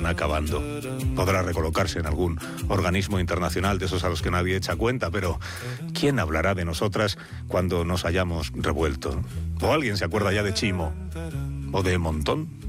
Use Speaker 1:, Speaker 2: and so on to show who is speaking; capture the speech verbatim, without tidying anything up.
Speaker 1: van acabando. Podrá recolocarse en algún organismo internacional de esos a los que nadie echa cuenta, pero ¿quién hablará de nosotras cuando nos hayamos revuelto? ¿O alguien se acuerda ya de Chimo? ¿O de Montón?